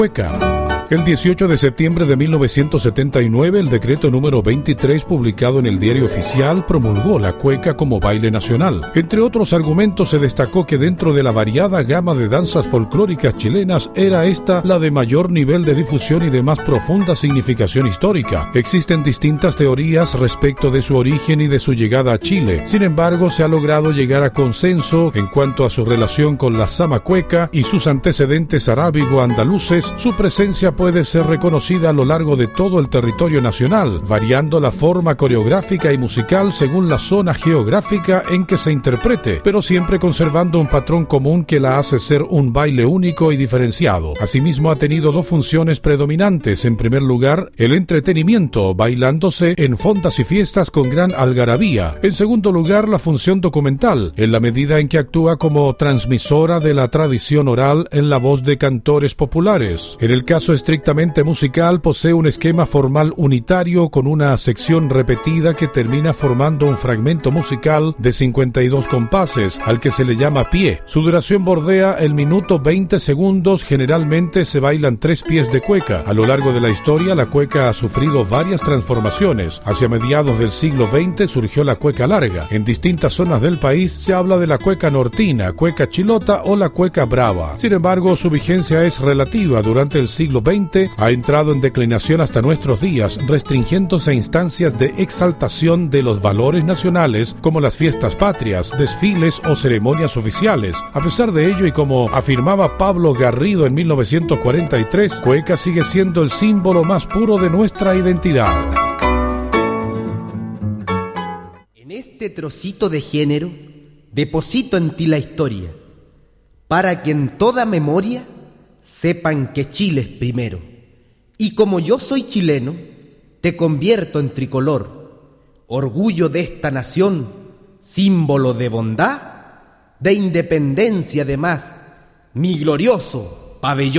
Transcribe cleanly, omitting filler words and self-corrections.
cueca. El 18 de septiembre de 1979, el decreto número 23, publicado en el Diario Oficial, promulgó la cueca como baile nacional. Entre otros argumentos, se destacó que dentro de la variada gama de danzas folclóricas chilenas, era esta la de mayor nivel de difusión y de más profunda significación histórica. Existen distintas teorías respecto de su origen y de su llegada a Chile. Sin embargo, se ha logrado llegar a consenso en cuanto a su relación con la zama cueca y sus antecedentes arábigo-andaluces. Su presencia puede ser reconocida a lo largo de todo el territorio nacional, variando la forma coreográfica y musical según la zona geográfica en que se interprete, pero siempre conservando un patrón común que la hace ser un baile único y diferenciado. Asimismo, ha tenido dos funciones predominantes. En primer lugar, el entretenimiento, bailándose en fondas y fiestas con gran algarabía. En segundo lugar, la función documental, en la medida en que actúa como transmisora de la tradición oral en la voz de cantores populares. En el caso estrictamente musical, posee un esquema formal unitario con una sección repetida que termina formando un fragmento musical de 52 compases, al que se le llama pie. Su duración bordea el minuto 20 segundos. Generalmente se bailan 3 pies de cueca. A lo largo de la historia, la cueca ha sufrido varias transformaciones. Hacia mediados del siglo XX surgió la cueca larga. En distintas zonas del país se habla de la cueca nortina, cueca chilota o la cueca brava. Sin embargo, su vigencia es relativa. Durante el siglo XX ha entrado en declinación hasta nuestros días, restringiéndose a instancias de exaltación de los valores nacionales como las fiestas patrias, desfiles o ceremonias oficiales. A pesar de ello, y como afirmaba Pablo Garrido en 1943, cueca sigue siendo el símbolo más puro de nuestra identidad. En este trocito de género deposito en ti la historia, para que en toda memoria sepan que Chile es primero. Y como yo soy chileno, te convierto en tricolor, orgullo de esta nación, símbolo de bondad, de independencia además, mi glorioso pabellón.